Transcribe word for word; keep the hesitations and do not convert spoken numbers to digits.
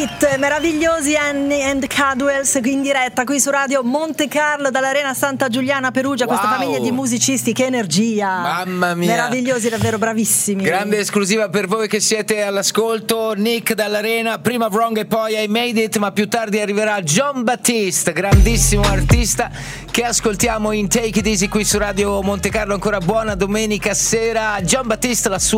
Hit, meravigliosi Annie and Cadwells in diretta qui su Radio Monte Carlo dall'Arena Santa Giuliana Perugia. Wow. Questa famiglia di musicisti, che energia, mamma mia, meravigliosi, davvero bravissimi. Grande esclusiva per voi che siete all'ascolto. Nick dall'Arena, prima Wrong e poi I Made It, ma più tardi arriverà Jon Batiste, grandissimo artista che ascoltiamo in Take It Easy qui su Radio Monte Carlo. Ancora buona domenica sera. Jon Batiste, la sua